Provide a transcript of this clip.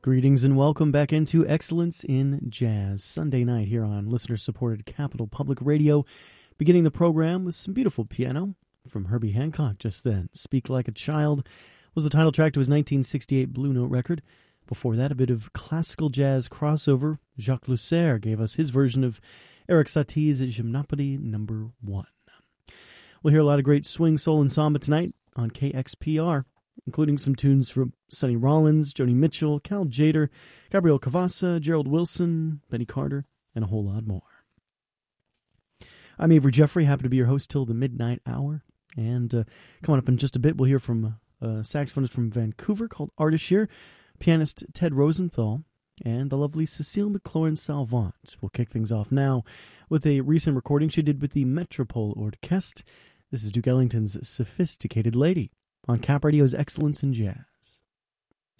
Greetings and welcome back into Excellence in Jazz, Sunday night here on listener-supported Capital Public Radio. Beginning the program with some beautiful piano from Herbie Hancock just then. Speak Like a Child was the title track to his 1968 Blue Note record. Before that, a bit of classical jazz crossover. Jacques Lussaire gave us his version of Erik Satie's Gymnopédie No. 1. We'll hear a lot of great swing, soul, and samba tonight on KXPR, including some tunes from Sonny Rollins, Joni Mitchell, Cal Tjader, Gabriel Cavassa, Gerald Wilson, Benny Carter, and a whole lot more. I'm Avery Jeffrey, happy to be your host till the midnight hour. And coming up in just a bit, we'll hear from a saxophonist from Vancouver called Ardashir, pianist Ted Rosenthal, and the lovely Cecile McLaurin-Salvant. We'll kick things off now with a recent recording she did with the Metropole Orchestre. This is Duke Ellington's Sophisticated Lady on Cap Radio's Excellence in Jazz.